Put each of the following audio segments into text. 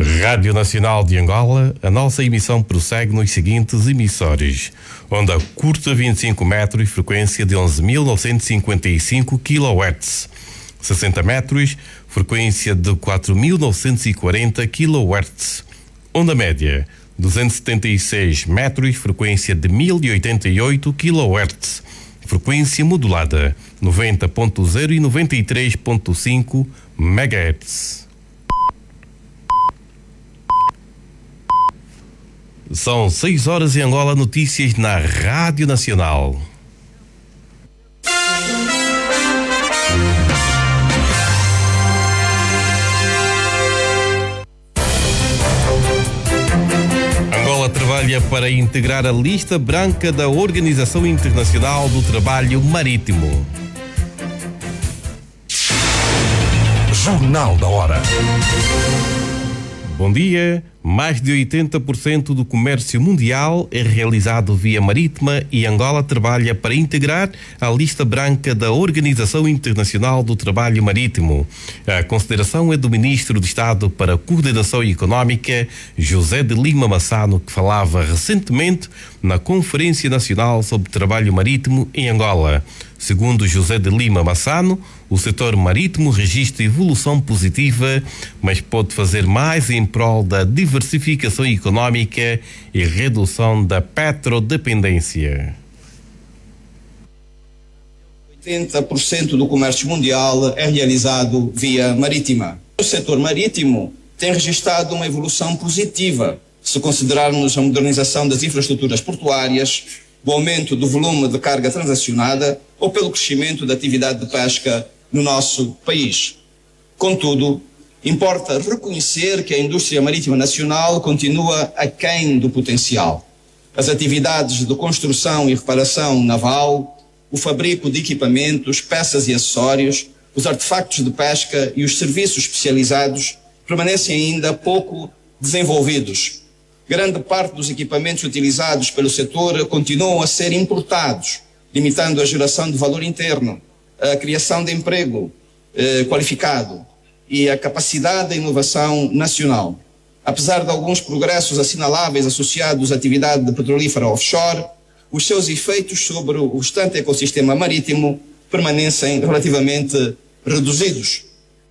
Rádio Nacional de Angola, a nossa emissão prossegue nos seguintes emissores. Onda curta 25 metros, frequência de 11.955 kHz. 60 metros, frequência de 4.940 kHz. Onda média, 276 metros, frequência de 1.088 kHz. Frequência modulada, 90.0 e 93.5 MHz. São 6 horas em Angola, notícias na Rádio Nacional. Angola trabalha para integrar a lista branca da Organização Internacional do Trabalho Marítimo. Jornal da Hora. Bom dia. Mais de 80% do comércio mundial é realizado via marítima e Angola trabalha para integrar a lista branca da Organização Internacional do Trabalho Marítimo. A consideração é do Ministro de Estado para a Coordenação Económica, José de Lima Massano, que falava recentemente na Conferência Nacional sobre Trabalho Marítimo em Angola. Segundo José de Lima Massano, o setor marítimo registra evolução positiva, mas pode fazer mais em prol da diversificação económica e redução da petrodependência. 80% do comércio mundial é realizado via marítima. O setor marítimo tem registrado uma evolução positiva, se considerarmos a modernização das infraestruturas portuárias, o aumento do volume de carga transacionada ou pelo crescimento da atividade de pesca no nosso país. Contudo, importa reconhecer que a indústria marítima nacional continua aquém do potencial. As atividades de construção e reparação naval, o fabrico de equipamentos, peças e acessórios, os artefactos de pesca e os serviços especializados permanecem ainda pouco desenvolvidos. Grande parte dos equipamentos utilizados pelo setor continuam a ser importados, limitando a geração de valor interno, a criação de emprego qualificado e a capacidade de inovação nacional. Apesar de alguns progressos assinaláveis associados à atividade petrolífera offshore, os seus efeitos sobre o restante ecossistema marítimo permanecem relativamente reduzidos.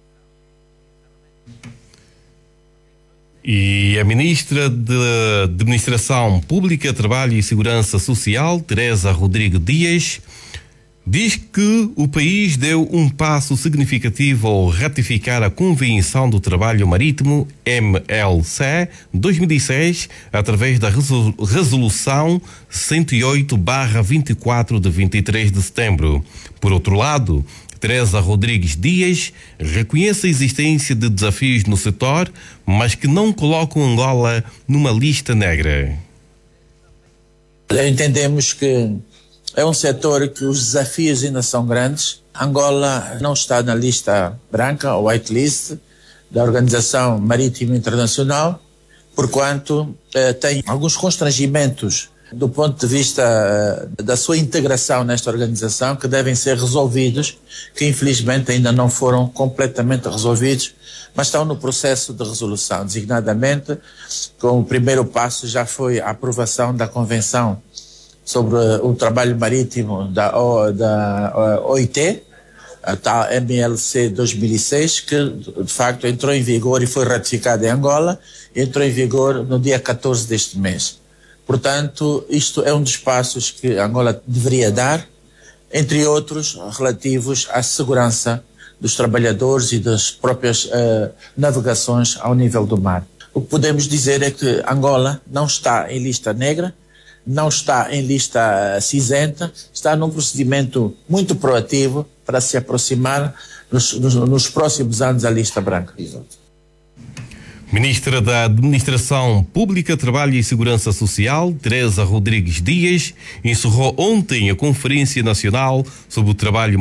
E a Ministra de Administração Pública, Trabalho e Segurança Social, Teresa Rodrigues Dias, diz que o país deu um passo significativo ao ratificar a Convenção do Trabalho Marítimo MLC 2006 através da Resolução 108/24 de 23 de setembro. Por outro lado, Teresa Rodrigues Dias reconhece a existência de desafios no setor, mas que não colocam Angola numa lista negra. Entendemos que é um setor que os desafios ainda são grandes. Angola não está na lista branca, ou whitelist, da Organização Marítima Internacional, porquanto tem alguns constrangimentos do ponto de vista da sua integração nesta organização que devem ser resolvidos, que infelizmente ainda não foram completamente resolvidos, mas estão no processo de resolução. Designadamente, com o primeiro passo já foi a aprovação da Convenção sobre o Trabalho Marítimo da OIT, a tal MLC 2006, que de facto entrou em vigor e foi ratificada em Angola, entrou em vigor no dia 14 deste mês. Portanto, isto é um dos passos que Angola deveria dar, entre outros relativos à segurança dos trabalhadores e das próprias navegações ao nível do mar. O que podemos dizer é que Angola não está em lista negra, não está em lista cinzenta, está num procedimento muito proativo para se aproximar nos próximos anos à lista branca. Exato. Ministra da Administração Pública, Trabalho e Segurança Social, Teresa Rodrigues Dias, encerrou ontem a Conferência Nacional sobre o Trabalho